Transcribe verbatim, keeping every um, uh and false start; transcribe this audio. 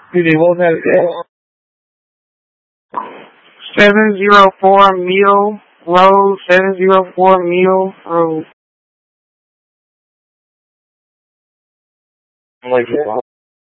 Dude, what was that? seven zero four Mill Road, seven zero four Mill Road. Like,